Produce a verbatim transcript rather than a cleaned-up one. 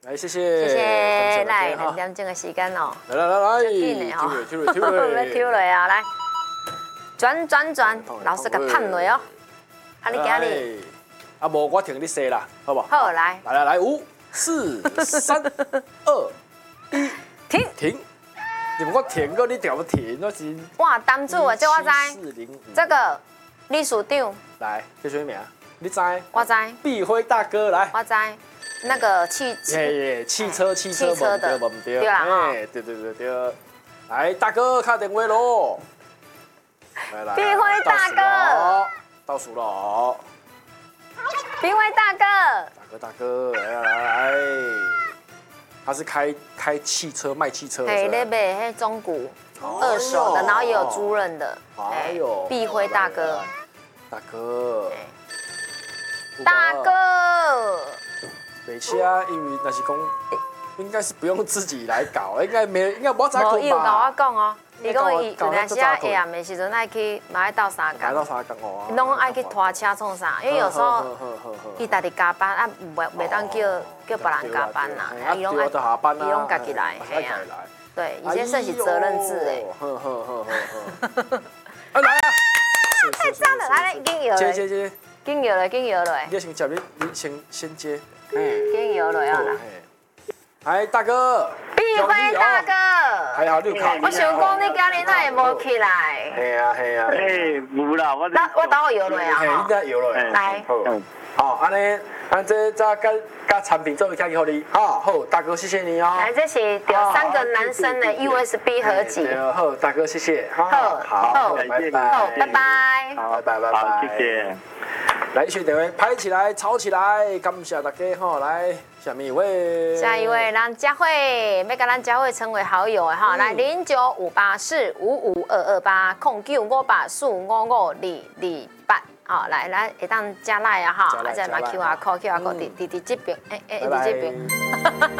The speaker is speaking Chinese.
来，谢谢， 谢谢，来哈两点钟的时间哦。 来来来来， 紧的哦， 抽落抽落抽落， 要抽落啊！来，转转转，老师甲探落哦。哈，你今日啊，无我停你说啦，好不好？ 好来， 来来来，五、四、三、二、一， 停停。你们我停过，你调停，我是。 哇，单主啊，这我知。 四零五。 这个理事长。 来，叫什么名？你知？ 我知。 碧辉大哥来。 我知。那个汽耶汽车汽车汽车的不对， 对啦哈。 对对对对。来，大哥卡电话喽。来来。 碧辉大哥。 倒数了。 碧辉大哥。 大哥大哥，来来来。他是开开汽车卖汽车的。 嘿，那边嘿中古二手的，然后也有租人的。 哎呦。 碧辉大哥。 大哥。 大哥。 北汽啊，因为那是讲，应该是不用自己来搞，应该没，应该无早无，伊有甲我吧。 讲哦，伊讲伊有阵时啊，下暗的时阵爱去，嘛爱斗三来到工， 三工哦。 拢爱去拖车创啥？因为有时候伊家己加班啊，袂袂当叫叫别人加班啦，伊拢爱，伊拢家己来，嘿啊，对，以前算是责任制诶。 呵呵呵呵呵。啊来啊！ 太赞了，来，已经摇了， 接接接， 紧摇了，紧摇了。 你先接，你你先先接。 紧摇了啊啦！ 哎，大哥， 碧辉大哥， 还好你有卡。 我想讲你今日哪会无起来？ 系啊系啊。 诶，无啦，我那我等我摇落啊！ 嘿，你等摇落。 来。 好，安尼，安这再跟跟产品做一下给你。好，好，大哥，谢谢你哦。 来，这是有三个男生的 U S B 合集。 好，大哥，谢谢。好， 好， 拜拜。 好，拜拜。 好，拜拜拜好， 拜。 谢谢。 来，一起电话拍起来，吵起来，感谢大家哈。来，下面一位。 下一位，让佳慧，要跟咱佳慧成为好友的哈。来，零九五八四五五二二八，空九五八四五五二二八。好，来来，会当加赖啊哈，啊再买 Q R code，Q R code 伫伫伫这边，哎哎，伫这边。